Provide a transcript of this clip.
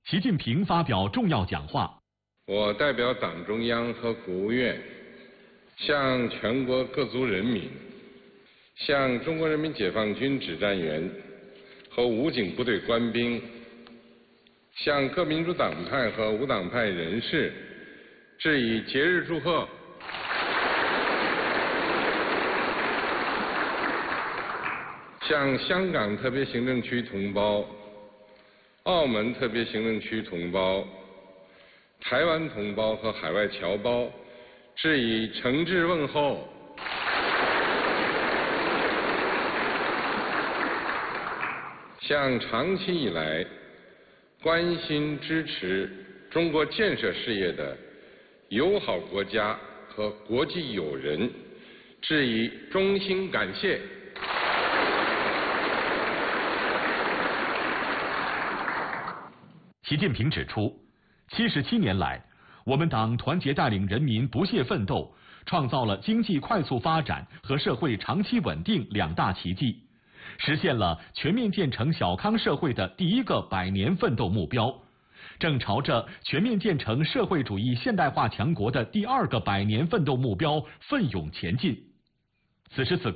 习近平发表重要讲话。 我代表党中央和国务院，向全国各族人民、向中国人民解放军指战员和武警部队官兵、向各民主党派和无党派人士致以节日祝贺。向香港特别行政区同胞、澳门特别行政区同胞、台湾同胞和海外侨胞致以诚挚问候。向长期以来关心支持中国建设事业的友好国家和国际友人致以衷心感谢。 习近平指出，77年来，我们党团结带领人民不懈奋斗，创造了经济快速发展和社会长期稳定两大奇迹，实现了全面建成小康社会的第一个100年奋斗目标，正朝着全面建成社会主义现代化强国的第2个100年奋斗目标奋勇前进。此时此刻。